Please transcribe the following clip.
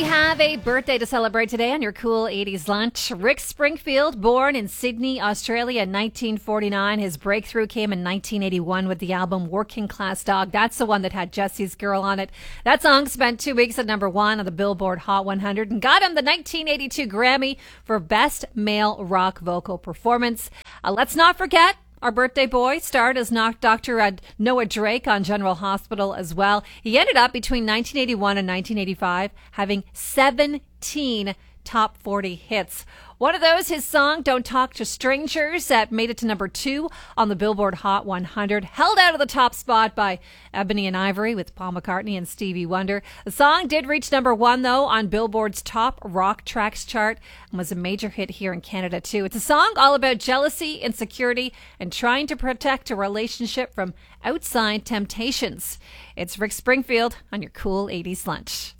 have a birthday to celebrate today on your cool 80s lunch. Rick Springfield, born in Sydney, Australia in 1949. His breakthrough came in 1981 with the album Working Class Dog. That's the one that had Jesse's Girl on it. That song spent 2 weeks at number one on the Billboard Hot 100 and got him the 1982 Grammy for Best Male Rock Vocal Performance. Let's not forget, our birthday boy starred as Dr. Noah Drake on General Hospital as well. He ended up between 1981 and 1985 having 17 top 40 hits. One of those, his song Don't Talk to Strangers, that made it to number 2 on the Billboard Hot 100, held out of the top spot by Ebony and Ivory with Paul McCartney and Stevie Wonder. The song did reach number 1, though, on Billboard's Top Rock Tracks chart and was a major hit here in Canada, too. It's a song all about jealousy, insecurity, and trying to protect a relationship from outside temptations. It's Rick Springfield on your cool 80s lunch.